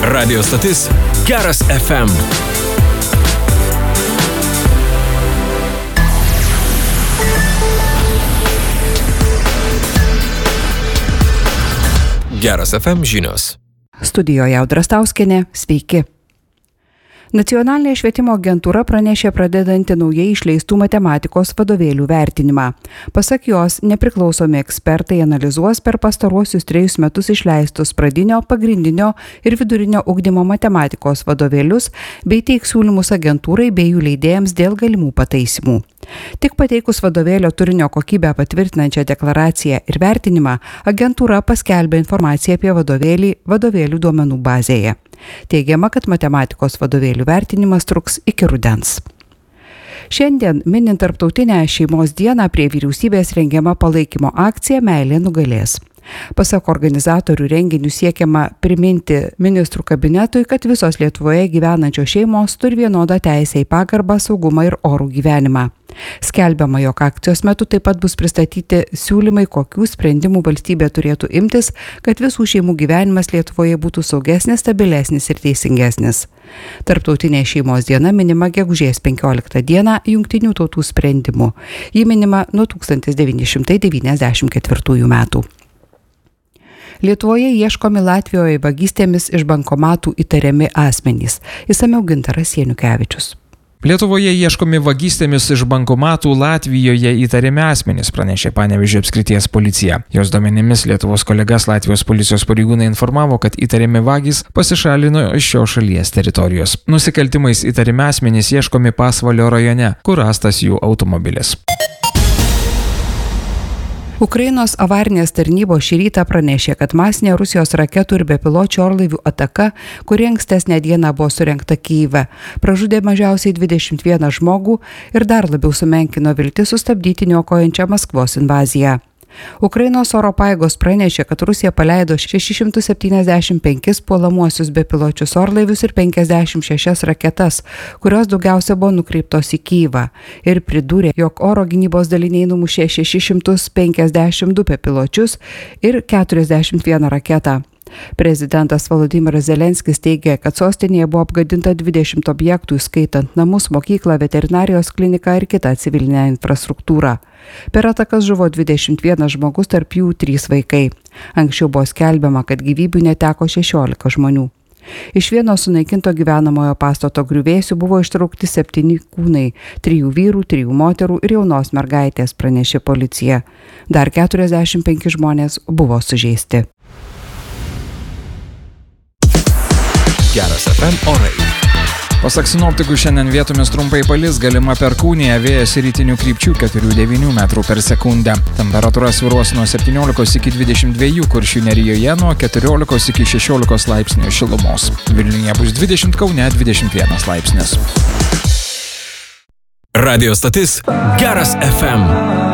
Radio stotis Geras FM. Geras FM žinios. Studijoje Audra Stauskienė, sveiki. Nacionalinė švietimo agentūra pranešė pradedanti naujai išleistų matematikos vadovėlių vertinimą. Pasak jos, nepriklausomi ekspertai analizuos per pastaruosius 3 metus išleistus pradinio, pagrindinio ir vidurinio ugdymo matematikos vadovėlius bei teiks siūlymus agentūrai bei jų leidėjams dėl galimų pataisimų. Tik pateikus vadovėlio turinio kokybę patvirtinančią deklaraciją ir vertinimą, agentūra paskelbė informaciją apie vadovėlių duomenų bazėje. Teigiama, kad matematikos vadovėlių vertinimas truks iki rudens. Šiandien, minint Tarptautinę šeimos dieną, prie vyriausybės rengiama palaikymo akcija Meilė nugalės. Pasak organizatorių renginių siekiama priminti ministrų kabinetui, kad visos Lietuvoje gyvenančios šeimos turi vienodą teisę į pagarbą, saugumą ir orų gyvenimą. Skelbiama, jog akcijos metu taip pat bus pristatyti siūlymai, kokių sprendimų valstybė turėtų imtis, kad visų šeimų gyvenimas Lietuvoje būtų saugesnis, stabilesnis ir teisingesnis. Tarptautinė šeimos diena minima gegužės 15 dieną Jungtinių tautų sprendimu. Ji minima nuo 1994 metų. Lietuvoje ieškomi Latvijoje vagystėmis iš bankomatų įtariami asmenys. Išsamiau Gintaras Janukevičius. Lietuvoje ieškomi vagystėmis iš bankomatų Latvijoje įtariami asmenys, pranešė Panevėžio apskrities policija. Jos duomenimis Lietuvos kolegas Latvijos policijos pareigūnai informavo, kad įtariami vagys pasišalino iš šios šalies teritorijos. Nusikaltimais įtariami asmenys ieškomi Pasvalio rajone, kur rastas jų automobilis. Ukrainos avarinės tarnybos šį rytą pranešė, kad masinė Rusijos raketų ir bepiločių orlaivių ataka, kuri ankstesnę dieną buvo surengta Kyjive, pražudė mažiausiai 21 žmogų ir dar labiau sumenkino viltis sustabdyti niokojančią Maskvos invaziją. Ukrainos oro pajėgos pranešė, kad Rusija paleido 675 puolamuosius bepiločius orlaivius ir 56 raketas, kurios daugiausia buvo nukreiptos į Kyjivą, ir pridūrė, jog oro gynybos daliniai numušė 652 bepiločius ir 41 raketą. Prezidentas Volodymyras Zelenskis teigė, kad sostinėje buvo apgadinta 20 objektų, skaitant namus, mokyklą, veterinarijos kliniką ir kitą civilinę infrastruktūrą. Per atakas žuvo 21 žmogus, tarp jų 3 vaikai. Anksčiau buvo skelbiama, kad gyvybių neteko 16 žmonių. Iš vieno sunaikinto gyvenamojo pastato griuvėsių buvo ištraukti 7 kūnai, 3 vyrų, 3 moterų ir jaunos mergaitės, pranešė policija. Dar 45 žmonės buvo sužeisti. Geras FM orai. Pasak sinoptikų, šiandien vietomis trumpai palis, galima perkūnija, vėjas rytinių krypčių 4–9 metrų per sekundę. Temperatūra svyruos nuo 17 iki 22, Kuršių nerijoje nuo 14 iki 16 laipsnių šilumos. Vilniuje bus 20, Kaune 21 laipsnis. Radio stotis Geras FM.